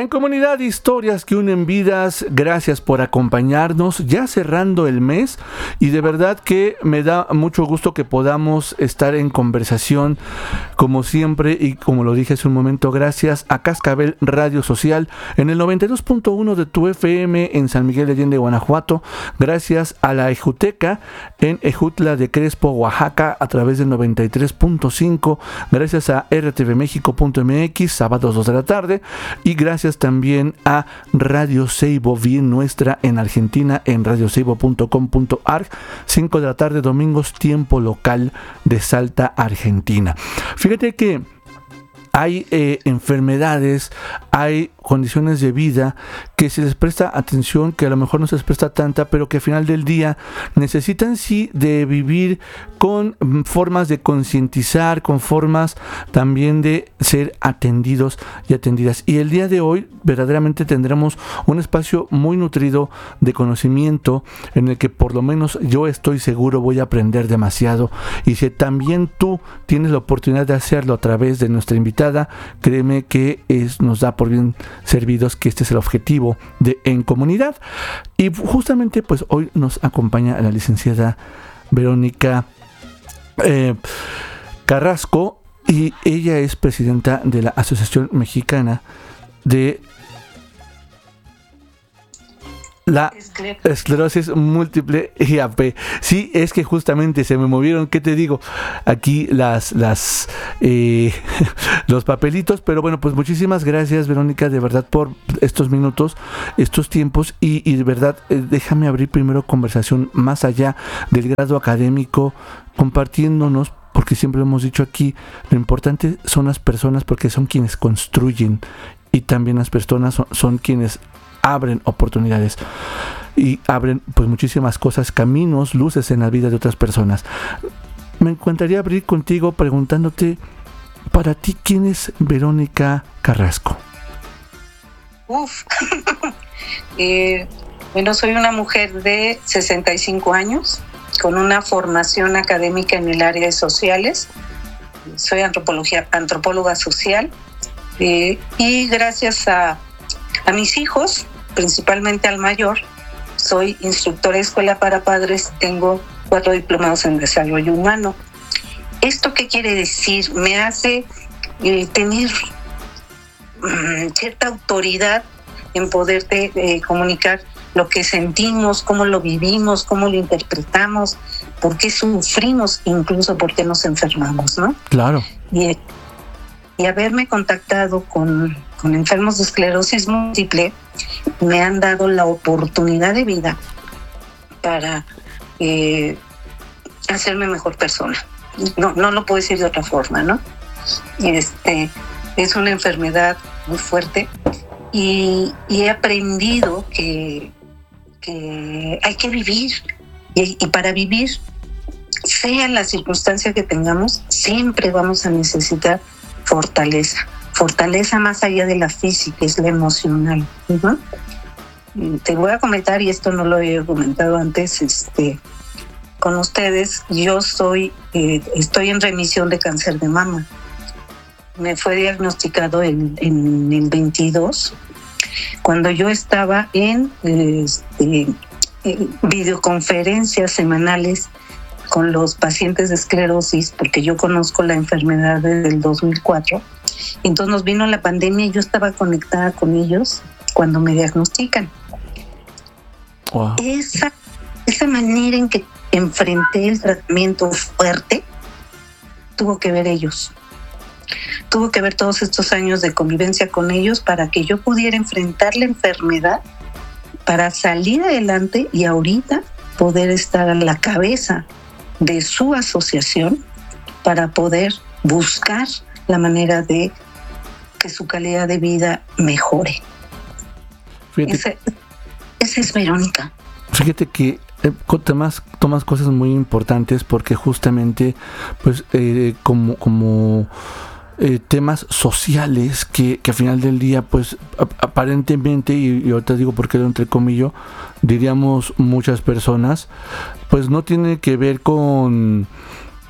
En Comunidad, historias que unen vidas. Gracias por acompañarnos, ya cerrando el mes, y de verdad que me da mucho gusto que podamos estar en conversación como siempre, y como lo dije hace un momento, gracias a Cascabel Radio Social en el 92.1 de tu FM en San Miguel de Allende, Guanajuato, gracias a la Ejuteca en Ejutla de Crespo, Oaxaca, a través del 93.5, gracias a rtvmexico.mx, sábados 2 de la tarde, y gracias también a Radio Seibo, bien nuestra, en Argentina, en radioseibo.com.ar, 5 de la tarde, domingos, tiempo local de Salta, Argentina. Fíjate que hay enfermedades, hay condiciones de vida que se les presta atención, que a lo mejor no se les presta tanta, pero que al final del día necesitan sí de vivir con formas de concientizar, con formas también de ser atendidos y atendidas. Y el día de hoy verdaderamente tendremos un espacio muy nutrido de conocimiento en el que por lo menos yo estoy seguro voy a aprender demasiado. Y si también tú tienes la oportunidad de hacerlo a través de nuestra invitada, créeme que nos da por bien servidos que este es el objetivo de En Comunidad. Y justamente pues hoy nos acompaña la licenciada Verónica Carrasco, y ella es presidenta de la Asociación Mexicana de la esclerosis múltiple y AP. Sí, es que justamente se me movieron, ¿qué te digo? Aquí los papelitos, pero bueno, pues muchísimas gracias, Verónica, de verdad, por estos minutos, estos tiempos, y de verdad, déjame abrir primero conversación más allá del grado académico, compartiéndonos, porque siempre hemos dicho aquí, lo importante son las personas, porque son quienes construyen, y también las personas son quienes abren oportunidades y abren pues muchísimas cosas, caminos, luces en la vida de otras personas. Me encantaría abrir contigo preguntándote, para ti, ¿quién es Verónica Carrasco? Bueno, soy una mujer de 65 años con una formación académica en el área de sociales. Soy antropóloga social, y gracias a mis hijos, principalmente al mayor, soy instructora de escuela para padres, tengo 4 diplomados en desarrollo humano. ¿Esto qué quiere decir? Me hace tener cierta autoridad en poderte comunicar lo que sentimos, cómo lo vivimos, cómo lo interpretamos, por qué sufrimos, incluso por qué nos enfermamos, ¿no? Claro. Y haberme contactado con enfermos de esclerosis múltiple me han dado la oportunidad de vida para hacerme mejor persona. No lo puedo decir de otra forma, ¿no? Es una enfermedad muy fuerte, y he aprendido que hay que vivir, y para vivir, sea la circunstancia que tengamos, siempre vamos a necesitar fortaleza más allá de la física, es la emocional. Uh-huh. Te voy a comentar, y esto no lo he comentado antes con ustedes, yo estoy en remisión de cáncer de mama. Me fue diagnosticado en el 22, cuando yo estaba en videoconferencias semanales con los pacientes de esclerosis, porque yo conozco la enfermedad desde el 2004. Entonces nos vino la pandemia y yo estaba conectada con ellos cuando me diagnostican. Wow. Esa manera en que enfrenté el tratamiento fuerte, tuvo que ver ellos. Tuvo que ver todos estos años de convivencia con ellos para que yo pudiera enfrentar la enfermedad, para salir adelante y ahorita poder estar a la cabeza de su asociación para poder buscar la manera de que su calidad de vida mejore. Esa es Verónica. Fíjate que tomas cosas muy importantes, porque justamente pues como temas sociales que al final del día pues aparentemente, y ahorita digo por qué lo entrecomillo, diríamos muchas personas, pues no tiene que ver con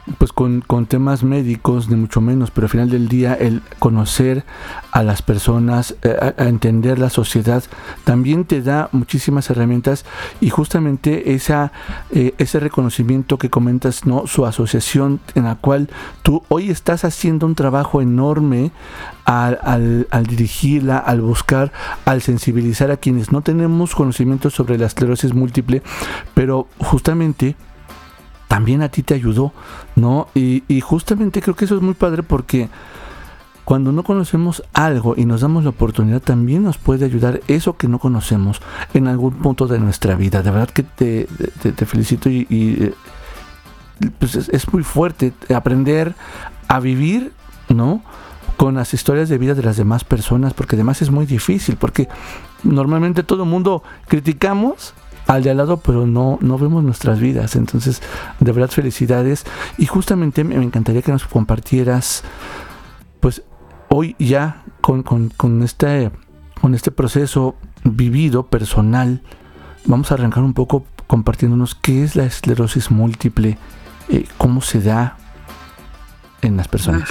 pues con temas médicos, ni mucho menos, pero al final del día el conocer a las personas, a entender la sociedad, también te da muchísimas herramientas, y justamente ese reconocimiento que comentas, ¿no? Su asociación en la cual tú hoy estás haciendo un trabajo enorme al dirigirla, al buscar, al sensibilizar a quienes no tenemos conocimiento sobre la esclerosis múltiple, pero justamente también a ti te ayudó, ¿no? Y justamente creo que eso es muy padre, porque cuando no conocemos algo y nos damos la oportunidad, también nos puede ayudar eso que no conocemos en algún punto de nuestra vida. De verdad que te felicito, y pues es muy fuerte aprender a vivir, ¿no? Con las historias de vida de las demás personas, porque además es muy difícil, porque normalmente todo el mundo criticamos al de al lado, pero no vemos nuestras vidas. Entonces, de verdad, felicidades. Y justamente me encantaría que nos compartieras, pues hoy ya con este proceso vivido personal, vamos a arrancar un poco compartiéndonos qué es la esclerosis múltiple, cómo se da en las personas.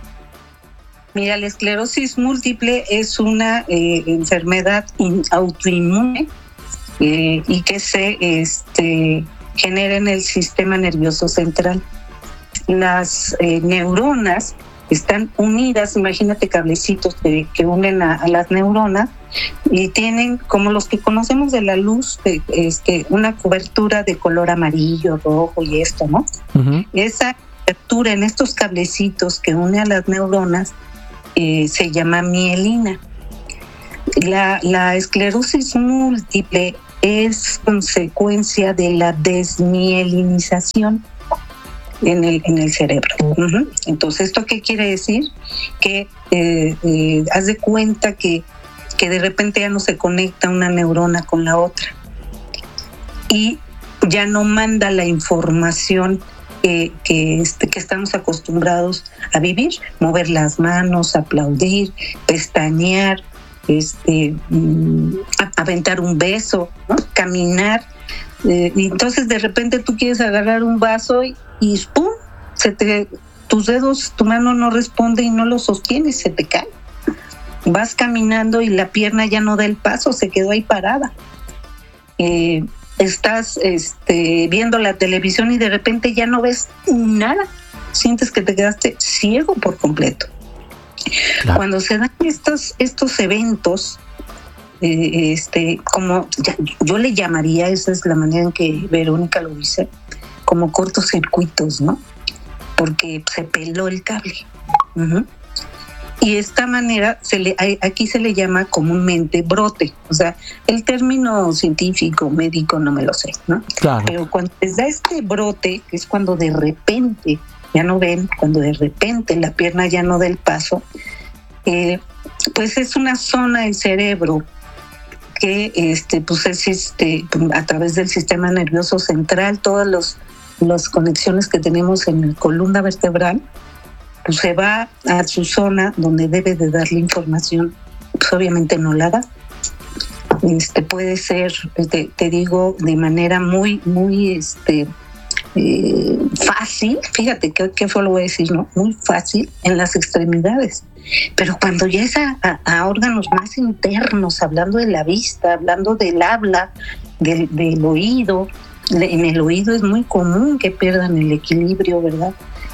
Mira, la esclerosis múltiple es una enfermedad autoinmune y que se genera en el sistema nervioso central. Las neuronas están unidas, imagínate cablecitos que unen a las neuronas, y tienen, como los que conocemos de la luz, una cobertura de color amarillo, rojo y esto, ¿no? Uh-huh. Esa cobertura en estos cablecitos que une a las neuronas se llama mielina. La esclerosis múltiple es consecuencia de la desmielinización en el cerebro. Uh-huh. Entonces, ¿esto qué quiere decir? Que haz de cuenta que de repente ya no se conecta una neurona con la otra y ya no manda la información que estamos acostumbrados a vivir, mover las manos, aplaudir, pestañear, aventar un beso, ¿no? Caminar. Y entonces de repente tú quieres agarrar un vaso y ¡pum! Tus dedos, tu mano no responde y no lo sostienes, se te cae. Vas caminando y la pierna ya no da el paso, se quedó ahí parada. Estás viendo la televisión y de repente ya no ves nada. Sientes que te quedaste ciego por completo. Claro. Cuando se dan estos eventos, como yo le llamaría, esa es la manera en que Verónica lo dice, como cortocircuitos, ¿no? Porque se peló el cable. Uh-huh. Y de esta manera aquí se le llama comúnmente brote. O sea, el término científico, médico, no me lo sé, ¿no? Claro. Pero cuando les da este brote, que es cuando de repente ya no ven, cuando de repente la pierna ya no da el paso, pues es una zona del cerebro que pues es a través del sistema nervioso central, todas las conexiones que tenemos en la columna vertebral, pues se va a su zona donde debe de dar la información, pues obviamente no la da. Puede ser, te digo, de manera muy, muy fácil, fíjate qué fue lo voy a decir, ¿no? Muy fácil en las extremidades. Pero cuando ya es a órganos más internos, hablando de la vista, hablando del habla, del oído, en el oído es muy común que pierdan el equilibrio, ¿verdad?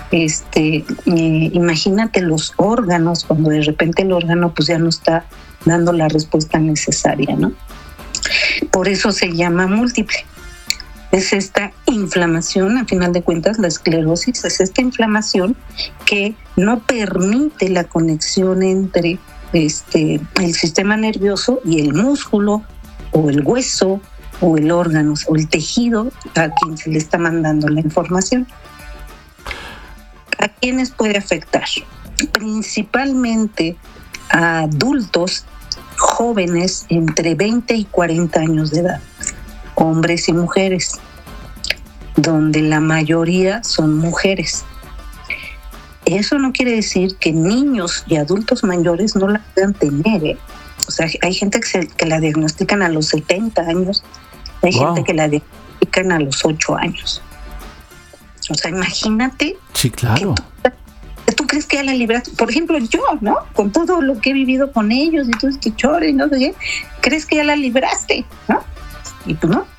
Imagínate los órganos, cuando de repente el órgano pues ya no está dando la respuesta necesaria, ¿no? Por eso se llama múltiple. Es esta inflamación, a final de cuentas, la esclerosis es esta inflamación que no permite la conexión entre el sistema nervioso y el músculo o el hueso o el órgano o el tejido a quien se le está mandando la información. ¿A quiénes puede afectar? Principalmente a adultos jóvenes entre 20 y 40 años de edad, hombres y mujeres, donde la mayoría son mujeres. Eso no quiere decir que niños y adultos mayores no la puedan tener, ¿eh? O sea, hay gente que la diagnostican a los 70 años, hay gente que la diagnostican a los 8 años. O sea, imagínate. Sí, claro. ¿Tú crees que ya la libraste? Por ejemplo, yo, ¿no? Con todo lo que he vivido con ellos y todo este chore y no sé qué, ¿crees que ya la libraste? ¿No? Y pues no.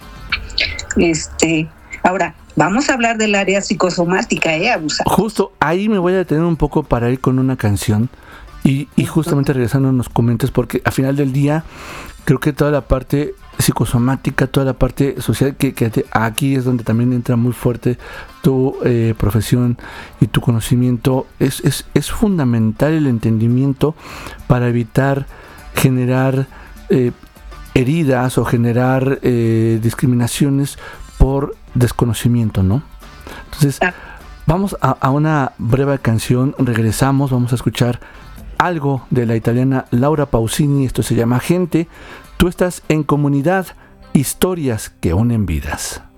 Ahora, vamos a hablar del área psicosomática, Abusado. Justo ahí me voy a detener un poco para ir con una canción y justamente regresando nos comentes, porque al final del día creo que toda la parte psicosomática, toda la parte social, que aquí es donde también entra muy fuerte tu profesión y tu conocimiento, es fundamental el entendimiento para evitar generar heridas o generar discriminaciones por desconocimiento, ¿no? Entonces, vamos a una breve canción, regresamos, vamos a escuchar algo de la italiana Laura Pausini, esto se llama Gente. Tú estás en Comunidad, historias que unen vidas.